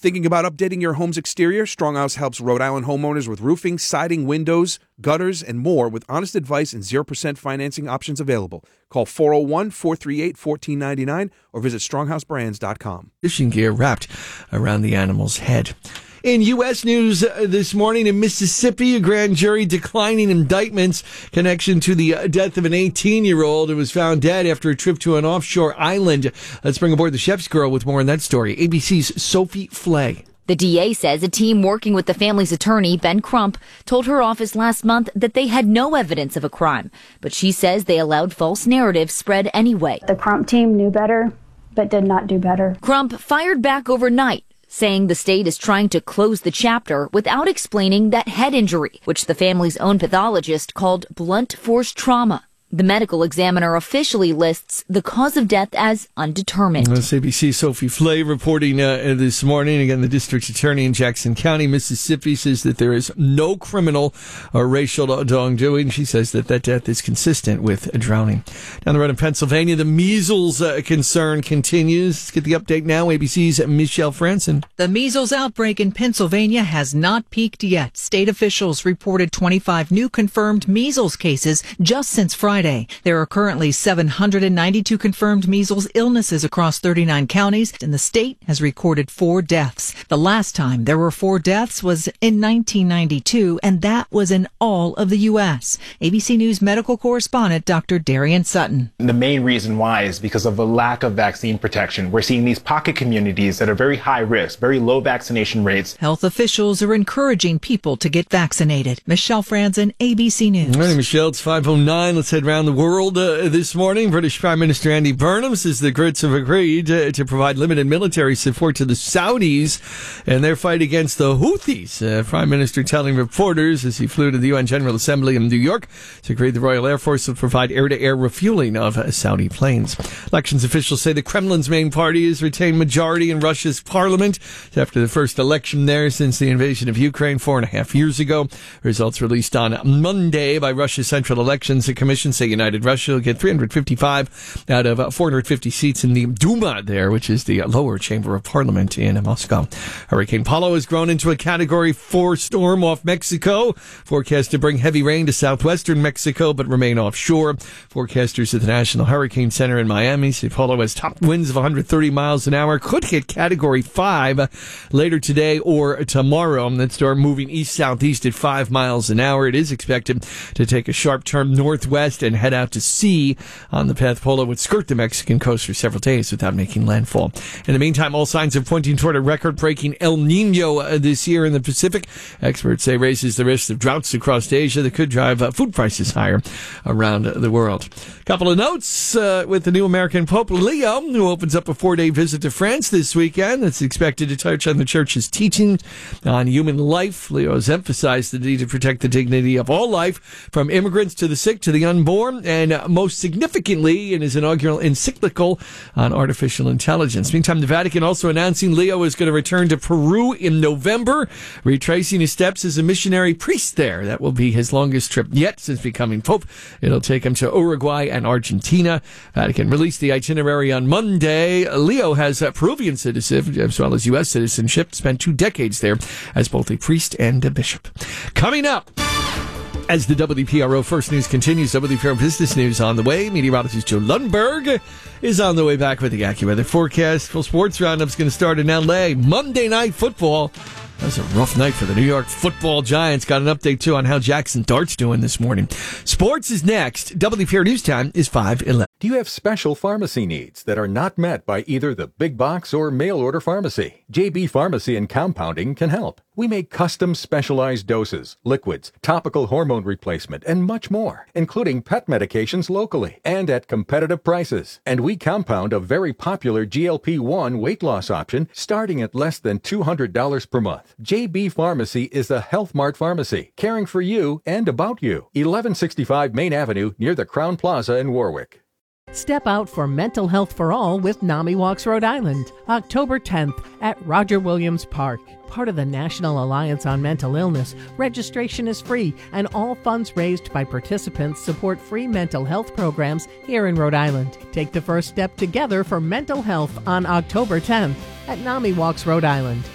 Thinking about updating your home's exterior? Stronghouse helps Rhode Island homeowners with roofing, siding, windows, gutters, and more with honest advice and 0% financing options available. Call 401-438-1499 or visit stronghousebrands.com. Fishing gear wrapped around the animal's head. In U.S. news this morning, in Mississippi, a grand jury declining indictments connection to the death of an 18-year-old who was found dead after a trip to an offshore island. Let's bring aboard the Chef's Girl with more on that story. ABC's Sophie Flay. The DA says a team working with the family's attorney, Ben Crump, told her office last month that they had no evidence of a crime. But she says they allowed false narratives spread anyway. The Crump team knew better, but did not do better. Crump fired back overnight, saying the state is trying to close the chapter without explaining that head injury, which the family's own pathologist called blunt force trauma. The medical examiner officially lists the cause of death as undetermined. That's ABC Sophie Flay reporting this morning. Again, the district attorney in Jackson County, Mississippi, says that there is no criminal or racial wrongdoing. She says that death is consistent with drowning. Down the road in Pennsylvania, the measles concern continues. Let's get the update now. ABC's Michelle Franson. The measles outbreak in Pennsylvania has not peaked yet. State officials reported 25 new confirmed measles cases just since Friday. There are currently 792 confirmed measles illnesses across 39 counties, and the state has recorded 4 deaths. The last time there were 4 deaths was in 1992, and that was in all of the U.S. ABC News medical correspondent Dr. Darian Sutton. The main reason why is because of the lack of vaccine protection. We're seeing these pocket communities that are very high risk, very low vaccination rates. Health officials are encouraging people to get vaccinated. Michelle Franzen, ABC News. All right, Michelle, it's 5:09. Let's head around the world this morning. British Prime Minister Andy Burnham says the Brits have agreed to provide limited military support to the Saudis and their fight against the Houthis. Prime Minister telling reporters as he flew to the UN General Assembly in New York to agree the Royal Air Force will provide air-to-air refueling of Saudi planes. Elections officials say the Kremlin's main party has retained majority in Russia's parliament after the first election there since the invasion of Ukraine 4.5 years ago. Results released on Monday by Russia's Central Elections Commission say United Russia will get 355 out of 450 seats in the Duma there, which is the lower chamber of parliament in Moscow. Hurricane Paulo has grown into a Category 4 storm off Mexico. Forecast to bring heavy rain to southwestern Mexico, but remain offshore. Forecasters at the National Hurricane Center in Miami say Paulo has top winds of 130 miles an hour, could hit Category 5 later today or tomorrow. That storm moving east-southeast at 5 miles an hour. It is expected to take a sharp turn northwest and head out to sea on the path. Paulo would skirt the Mexican coast for several days without making landfall. In the meantime, all signs are pointing toward a record-breaking El Nino this year in the Pacific. Experts say raises the risk of droughts across Asia that could drive food prices higher around the world. Couple of notes with the new American Pope Leo, who opens up a 4-day visit to France this weekend. That's expected to touch on the church's teaching on human life. Leo has emphasized the need to protect the dignity of all life, from immigrants to the sick to the unborn, and most significantly in his inaugural encyclical on artificial intelligence. Meantime, the Vatican also announcing Leo is going to return to Peru in November, retracing his steps as a missionary priest there. That will be his longest trip yet since becoming Pope. It'll take him to Uruguay and Argentina. Vatican released the itinerary on Monday. Leo has Peruvian citizenship as well as U.S. citizenship, spent 2 decades there as both a priest and a bishop. Coming up, as the WPRO First News continues, WPRO Business News on the way. Meteorologist Joe Lundberg is on the way back with the AccuWeather forecast. Full sports roundup's going to start in L.A. Monday Night Football. That was a rough night for the New York Football Giants. Got an update, too, on how Jackson Dart's doing this morning. Sports is next. WPRO News Time is 5:11. Do you have special pharmacy needs that are not met by either the big box or mail order pharmacy? JB Pharmacy and Compounding can help. We make custom specialized doses, liquids, topical hormone replacement, and much more, including pet medications locally and at competitive prices. And we compound a very popular GLP-1 weight loss option starting at less than $200 per month. JB Pharmacy is a Health Mart pharmacy, caring for you and about you. 1165 Main Avenue near the Crown Plaza in Warwick. Step out for Mental Health for All with NAMI Walks Rhode Island, October 10th at Roger Williams Park. Part of the National Alliance on Mental Illness, registration is free, and all funds raised by participants support free mental health programs here in Rhode Island. Take the first step together for mental health on October 10th at NAMI Walks Rhode Island.